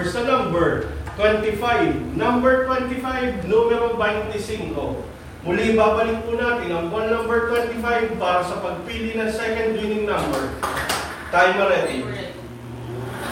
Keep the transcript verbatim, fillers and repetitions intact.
number sa number twenty-five. Number twenty-five, numero twenty-five. Muli, babalik po natin ang one number twenty-five para sa pagpili ng second winning number. Timer ready.